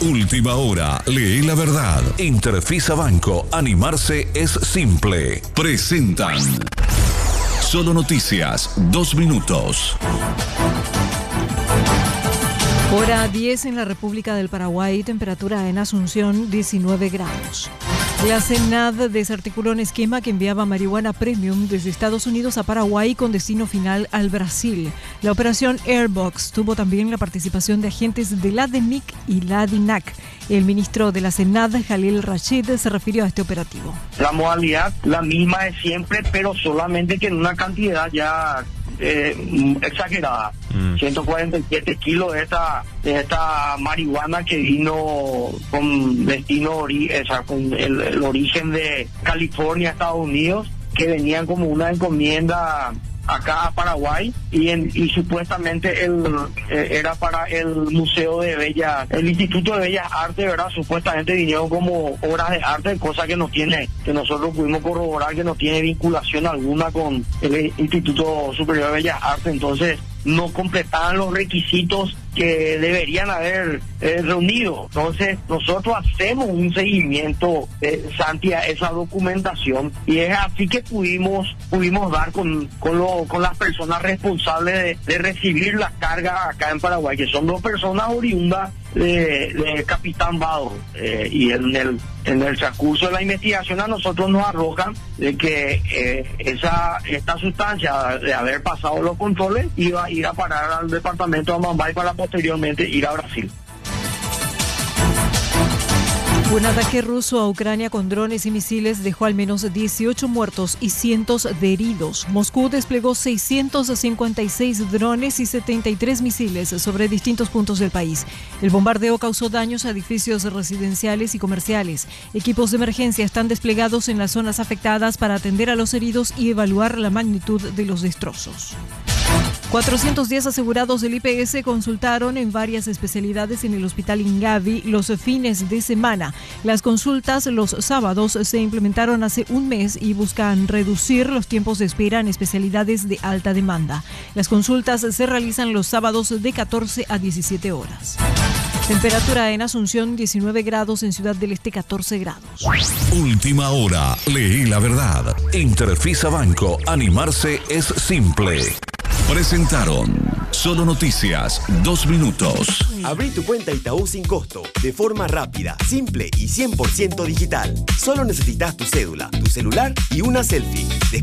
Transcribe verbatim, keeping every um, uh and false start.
Última hora, lee la verdad. Interfisa Banco, animarse es simple. Presentan Solo Noticias, dos minutos. Hora diez en la República del Paraguay, temperatura en Asunción diecinueve grados. La CENAD desarticuló un esquema que enviaba marihuana premium desde Estados Unidos a Paraguay con destino final al Brasil. La operación Airbox tuvo también la participación de agentes de la D N I C y la D I N A C. El ministro de la CENAD, Jalil Rashid, se refirió a este operativo. La modalidad la misma de siempre, pero solamente que en una cantidad ya eh, exagerada. Mm. ciento cuarenta y siete kilos de esta, de esta marihuana que vino con destino, ori o sea, con el, el origen de California, Estados Unidos, que venían como una encomienda acá a Paraguay y, en, y supuestamente el, eh, era para el Museo de Bellas, el Instituto de Bellas Artes, ¿verdad? Supuestamente vinieron como obras de arte, cosa que no tiene, que nosotros pudimos corroborar que no tiene vinculación alguna con el Instituto Superior de Bellas Artes, entonces no completaban los requisitos que deberían haber eh, reunido. Entonces nosotros hacemos un seguimiento, eh, Santi, a esa documentación, y es así que pudimos pudimos dar con con, lo, con las personas responsables de, de recibir las cargas acá en Paraguay, que son dos personas oriundas de, de Capitán Vado, eh, y en el en el transcurso de la investigación a nosotros nos arrojan de que eh, esa esta sustancia, de haber pasado los controles, iba a ir a parar al departamento de Amambay para posteriormente ir a Brasil. Un ataque ruso a Ucrania con drones y misiles dejó al menos dieciocho muertos y cientos de heridos. Moscú desplegó seiscientos cincuenta y seis drones y setenta y tres misiles sobre distintos puntos del país. El bombardeo causó daños a edificios residenciales y comerciales. Equipos de emergencia están desplegados en las zonas afectadas para atender a los heridos y evaluar la magnitud de los destrozos. cuatrocientos diez asegurados del I P S consultaron en varias especialidades en el Hospital Ingavi los fines de semana. Las consultas los sábados se implementaron hace un mes y buscan reducir los tiempos de espera en especialidades de alta demanda. Las consultas se realizan los sábados de catorce a diecisiete horas. Temperatura en Asunción diecinueve grados, en Ciudad del Este catorce grados. Última hora, lee la verdad. Interfisa Banco, animarse es simple. Presentaron Solo Noticias, dos minutos. Abrí tu cuenta Itaú sin costo, de forma rápida, simple y cien por ciento digital. Solo necesitas tu cédula, tu celular y una selfie.